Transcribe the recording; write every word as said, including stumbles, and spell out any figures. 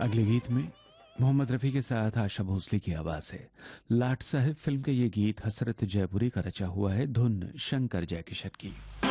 अगले गीत में मोहम्मद रफी के साथ आशा भोसले की आवाज है। लाट साहब फिल्म का ये गीत हसरत जयपुरी का रचा हुआ है, धुन शंकर जयकिशन की।